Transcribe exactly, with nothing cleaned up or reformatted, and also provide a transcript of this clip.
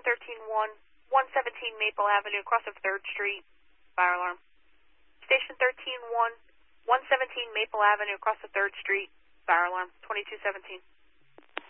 Station thirteen one, one seventeen Maple Avenue, across of third Street, fire alarm. Station thirteen one, one seventeen Maple Avenue, across of third Street, fire alarm, twenty-two seventeen.